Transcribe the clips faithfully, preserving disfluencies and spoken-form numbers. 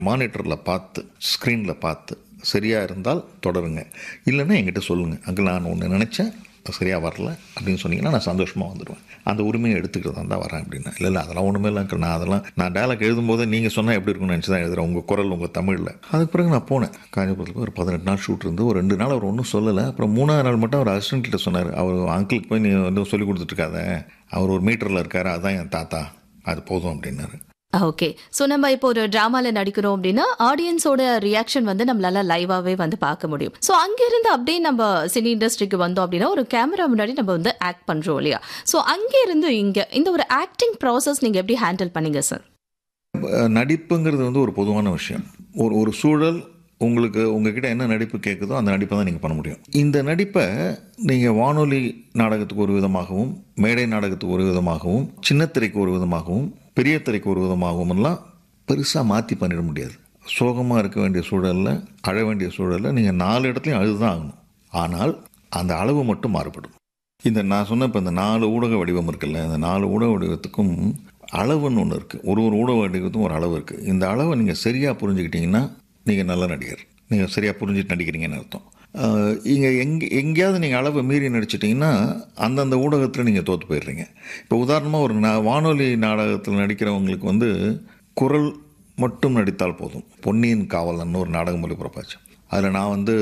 மானிட்டரில் பார்த்து ஸ்க்ரீனில் பார்த்து சரியாக இருந்தால் தொடருங்க, இல்லைன்னா என்கிட்ட சொல்லுங்கள், அங்கே நான் ஒன்று நினச்சேன் சரியாக வரல அப்படின்னு சொன்னீங்கன்னா நான் சந்தோஷமாக வந்துடுவேன். அந்த உரிமையை எடுத்துக்கிறதா தான் வரேன் அப்படின்னா. இல்லை இல்லை அதெல்லாம் ஒன்றுமே இல்லை அங்கிள், நான் அதெல்லாம் நான் டயலாக் எழுதும்போது நீங்கள் சொன்னால் எப்படி இருக்குன்னு நினச்சி தான் எழுதுகிறேன், உங்கள் குரல் உங்கள் தமிழில். அதுக்கு பிறகு நான் போனேன் காஞ்சிபுரத்துக்கு. ஒரு பதினெட்டு நாள் ஷூட் இருந்து ஒரு ரெண்டு நாள் அவர் ஒன்றும் சொல்லலை. அப்புறம் மூணாவது நாள் மட்டும் அவர் அசிஸ்டன்ட்கிட்ட சொன்னார், அவர் அங்கிளுக்கு போய் நீ வந்து சொல்லி கொடுத்துட்ருக்காத, அவர் ஒரு மீட்டரில் இருக்கார், அதுதான் என் தாத்தா, அது போதும் அப்படின்னாரு. ஓகே. ஸோ நம்ம இப்போ ஒரு ட்ராமாவில் நடிக்கிறோம் அப்படின்னா ஆடியன்ஸோட ரியாக்ஷன் வந்து நம்மளால லைவாகவே வந்து பார்க்க முடியும். ஸோ அங்கேருந்து அப்படியே நம்ம சினி இண்டஸ்ட்ரிக்கு வந்தோம் அப்படின்னா ஒரு கேமரா முன்னாடி நம்ம வந்து ஆக்ட் பண்ணுறோம் இல்லையா? ஸோ அங்கேருந்து இங்கே இந்த ஒரு ஆக்டிங் ப்ராசஸ் நீங்கள் எப்படி ஹேண்டில் பண்ணீங்க சார்? நடிப்புங்கிறது வந்து ஒரு பொதுவான விஷயம். ஒரு ஒரு சூழல் உங்களுக்கு உங்ககிட்ட என்ன நடிப்பு கேட்குதோ அந்த நடிப்பை தான் நீங்கள் பண்ண முடியும். இந்த நடிப்பை நீங்கள் வானொலி நாடகத்துக்கு ஒரு விதமாகவும், மேடை நாடகத்துக்கு ஒரு விதமாகவும், சின்னத்திரைக்கு ஒரு விதமாகவும், பெரிய திரைக்கு ஒரு விதமாகவும் எல்லாம் பெருசாக மாற்றி பண்ணிட முடியாது. சோகமாக இருக்க வேண்டிய சூழலில், அழ வேண்டிய சூழலில் நீங்கள் நாலு இடத்துலையும் அழுது தான் ஆகணும். ஆனால் அந்த அளவு மட்டும் மாறுபடும். இந்த நான் சொன்ன இப்போ இந்த நாலு ஊடக வடிவம் இருக்குல்ல, இந்த நாலு ஊடக வடிவத்துக்கும் அளவுன்னு ஒன்று இருக்குது. ஒரு ஒரு ஊடக வடிவத்துக்கும் ஒரு அளவு இருக்குது. இந்த அளவை நீங்கள் சரியாக புரிஞ்சுக்கிட்டீங்கன்னா நீங்கள் நல்ல நடிகர். நீங்கள் சரியாக புரிஞ்சுட்டு நடிக்கிறீங்கன்னு அர்த்தம். இங்கே எங்கே எங்கேயாவது நீங்கள் அளவை மீறி நடிச்சிட்டிங்கன்னா அந்தந்த ஊடகத்தில் நீங்கள் தோற்று போயிடுறீங்க. இப்போ உதாரணமாக ஒரு நான் வானொலி நாடகத்தில் நடிக்கிறவங்களுக்கு வந்து குரல் மட்டும் நடித்தால் போதும். பொன்னியின் காவலன்னு ஒரு நாடகம் ஒளிபரப்பாச்சு. அதில் நான் வந்து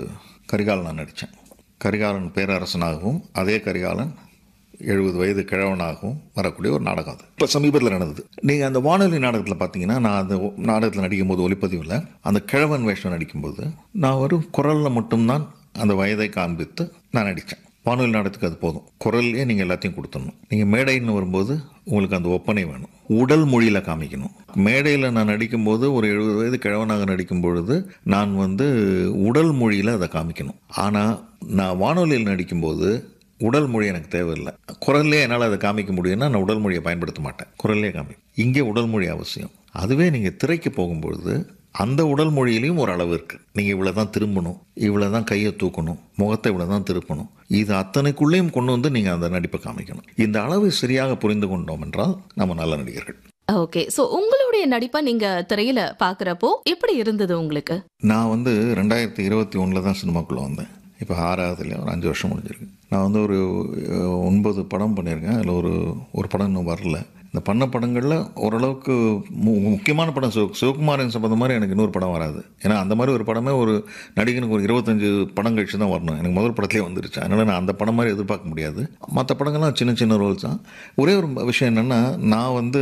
கரிகாலன் நடித்தேன். கரிகாலன் பேரரசனாகவும் அதே கரிகாலன் எழுபது வயது கிழவனாகவும் வரக்கூடிய ஒரு நாடகம். அது இப்போ சமீபத்தில் நடந்தது. நீங்கள் அந்த வானொலி நாடகத்தில் பார்த்தீங்கன்னா, நான் அந்த நாடகத்தில் நடிக்கும்போது ஒளிப்பதிவில் அந்த கிழவன் வேஷம் நடிக்கும்போது நான் ஒரு குரலில் மட்டும்தான் அந்த வயதை காண்பித்து நான் நடித்தேன். வானொலி நாடகத்துக்கு அது போதும். குரல்லையே நீங்கள் எல்லாத்தையும் கொடுத்துடணும். நீங்கள் மேடைன்னு வரும்போது உங்களுக்கு அந்த ஒப்பனை வேணும், உடல் மொழியில் காமிக்கணும். மேடையில் நான் நடிக்கும்போது ஒரு எழுபது வயது கிழவனாக நடிக்கும் பொழுது நான் வந்து உடல் மொழியில் அதை காமிக்கணும். ஆனால் நான் வானொலியில் நடிக்கும்போது உடல் மொழி எனக்கு தேவையில்லை. குரல்லே என்னால் அதை காமிக்க முடியும்னா நான் உடல் மொழியை பயன்படுத்த மாட்டேன், குரல்லே காமி. இங்கே உடல் மொழி அவசியம். அதுவே நீங்கள் திரைக்கு போகும்பொழுது அந்த உடல் மொழியிலையும் ஒரு அளவு இருக்குது. நீங்கள் இவ்வளோ தான் திரும்பணும், இவ்வளோ தான் கையை தூக்கணும், முகத்தை இவ்வளோ தான் திருப்பணும், இது அத்தனைக்குள்ளேயும் கொண்டு வந்து நீங்கள் அந்த நடிப்பை காமிக்கணும். இந்த அளவு சரியாக புரிந்து கொண்டோம் என்றால் நம்ம நல்ல நடிகர்கள். ஓகே. ஸோ உங்களுடைய நடிப்பை நீங்கள் திரையில் பார்க்குறப்போ எப்படி இருந்தது உங்களுக்கு? நான் வந்து ரெண்டாயிரத்தி இருபத்தி ஒன்றில் தான் சினிமாக்குள்ளே வந்தேன். இப்போ ஆறாவது இல்லையா, ஒரு அஞ்சு வருஷம் முடிஞ்சிருக்கு. நான் வந்து ஒரு ஒன்பது படம் பண்ணியிருக்கேன். அதில் ஒரு ஒரு படம் இன்னும் வரல. இந்த பண்ண படங்களில் ஓரளவுக்கு மு முக்கியமான படம் சிவ சிவகுமாரன் சம்பந்த மாதிரி எனக்கு இன்னொரு படம் வராது. ஏன்னா அந்த மாதிரி ஒரு படமே ஒரு நடிகனுக்கு ஒரு இருபத்தஞ்சு படம் கழிச்சு தான் வரணும். எனக்கு முதல் படத்துலேயே வந்துருச்சு. அதனால் நான் அந்த படம் மாதிரி எதிர்பார்க்க முடியாது. மற்ற படங்கள்லாம் சின்ன சின்ன ரோல்ஸ் தான். ஒரே ஒரு விஷயம் என்னென்னா, நான் வந்து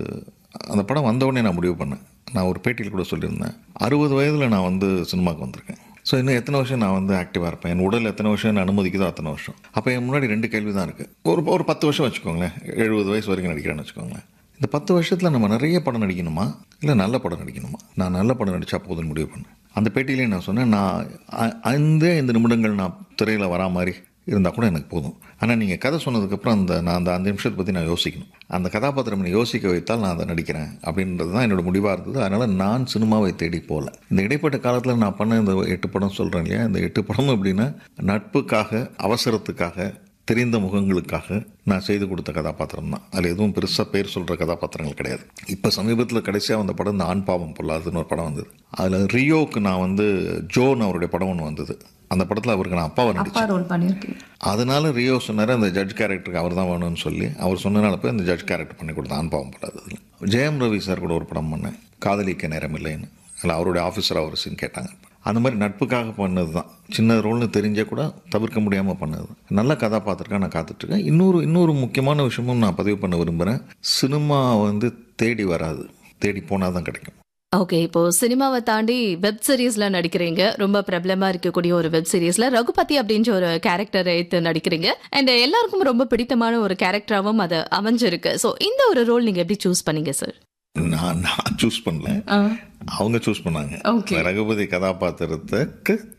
அந்த படம் வந்தவுடனே நான் முடிவு பண்ணேன். நான் ஒரு பேட்டியில் கூட சொல்லியிருந்தேன், அறுபது வயதில் நான் வந்து சினிமாவுக்கு வந்திருக்கேன். ஸோ இன்னும் எத்தனை வருஷம் நான் வந்து ஆக்டிவாக இருப்பேன், என் உடல் எத்தனை வருஷம் என்ன அனுமதிக்குதோ அத்தனை வருஷம். அப்போ என் முன்னாடி ரெண்டு கேள்வி தான் இருக்குது. ஒரு ஒரு பத்து வருஷம் வச்சுக்கோங்களேன், எழுபது வயசு வரைக்கும் நடிக்கிறேன்னு வச்சுக்கோங்களேன். இந்த பத்து வருஷத்தில் நம்ம நிறைய படம் நடிக்கணுமா, இல்லை நல்ல படம் நடிக்கணுமா? நான் நல்ல படம் நடித்தா போதுன்னு முடிவு பண்ணேன். அந்த பேட்டியிலே நான் சொன்னேன், நான் அந்த இந்த நிமிடங்கள் நான் திரையில் வரா மாதிரி இருந்தால் கூட எனக்கு போதும். ஆனால் நீங்கள் கதை சொன்னதுக்கப்புறம் அந்த நான் அந்த அஞ்சு நிமிஷத்தை பற்றி நான் யோசிக்கணும். அந்த கதாபாத்திரம் என்னை யோசிக்க வைத்தால் நான் அதை நடிக்கிறேன் அப்படின்றது தான் என்னோடய முடிவாக இருந்தது. அதனால் நான் சினிமாவை தேடி போகல. இந்த இடைப்பட்ட காலத்தில் நான் பண்ண இந்த எட்டு படம் சொல்கிறேன் இல்லையா, இந்த எட்டு படம் எப்படின்னா நட்புக்காக, அவசரத்துக்காக, தெரிந்த முகங்களுக்காக நான் செய்து கொடுத்த கதாபாத்திரம் தான். அதில் எதுவும் பெருசாக பேர் சொல்கிற கதாபாத்திரங்கள் கிடையாது. இப்போ சமீபத்தில் கடைசியாக வந்த படம் இந்த ஆண் பாவம் பொல்லாதுன்னு ஒரு படம் வந்தது. அதில் ரியோவுக்கு நான் வந்து ஜோன் அவருடைய படம் ஒன்று வந்தது. அந்த படத்தில் அவருக்கு நான் அப்பாவை நடிச்சேன். அதனால ரியோ சொன்னார் அந்த ஜட்ஜ் கேரக்டருக்கு அவர் தான் வேணும்னு சொல்லி, அவர் சொன்னனால போய் அந்த ஜட்ஜ் கேரக்டர் பண்ணி கொடுத்தேன் ஆண் பாவம் பொல்லாததில். ஜெயம் ரவி சார் கூட ஒரு படம் பண்ணேன், காதலிக்க நேரம் இல்லைன்னு. அதில் அவருடைய ஆஃபீஸராக ஒரு சீன் கேட்டாங்க. அந்த மாதிரி நட்புக்காக பண்ணது தான். சின்ன ரோல்னு தெரிஞ்சே கூட தவிர்க்க முடியாமல் பண்ணது. நல்ல கதாபாத்திரக்காக நான் காத்துட்ருக்கேன். இன்னொரு இன்னொரு முக்கியமான விஷயமும் நான் பதிவு பண்ண விரும்புகிறேன். சினிமா வந்து தேடி வராது, தேடி போனால் தான் கிடைக்கும். ஓகே. இப்போ சினிமாவை தாண்டி வெப் சீரிஸ்ல நடிக்கிறீங்க. ரொம்ப பிரபலமா இருக்கக்கூடிய ஒரு வெப் சீரிஸ்ல ரகுபதி அப்படின்ற ஒரு கேரக்டரை எடுத்து நடிக்கிறீங்க. அண்ட் எல்லாருக்கும் ரொம்ப பிடித்தமான ஒரு கேரக்டராகவும் அது அமைஞ்சிருக்கு. ஸோ இந்த ஒரு ரோல் நீங்க எப்படி சூஸ் பண்ணீங்க சார்? நான் நான் சூஸ் பண்ணல, அவங்க சூஸ் பண்ணாங்க. ரகுபதி கதாபாத்திரத்துக்கு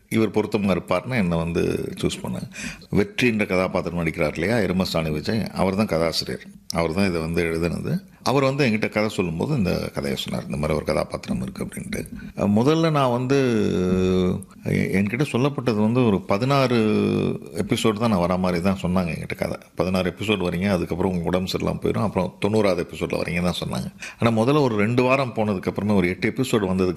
இவர் பொருத்தமாக இருப்பார்னு என்னை வந்து சூஸ் பண்ணேன். வெற்றின்ற கதாபாத்திரம் நடிக்கிறார் இல்லையா, எருமஸ்தானி விஜய், அவர் தான் கதாசிரியர். அவர் தான் இதை வந்து எழுதுனது. அவர் வந்து என்கிட்ட கதை சொல்லும்போது இந்த கதையை சொன்னார், இந்த மாதிரி ஒரு கதாபாத்திரம் இருக்குது அப்படின்ட்டு. முதல்ல நான் வந்து என்கிட்ட சொல்லப்பட்டது வந்து ஒரு பதினாறு எபிசோடு தான் நான் வர மாதிரி தான் சொன்னாங்க என்கிட்ட கதை. பதினாறு எபிசோடு வரீங்க, அதுக்கப்புறம் உங்கள் உடம்பு சரியில்லாமல் போயிடும், அப்புறம் தொண்ணூறாவது எபிசோடில் வரீங்க தான் சொன்னாங்க. ஆனால் முதல்ல ஒரு ரெண்டு வாரம் போனதுக்கப்புறமே ஒரு எட்டு எபிசோடு வந்ததுக்கு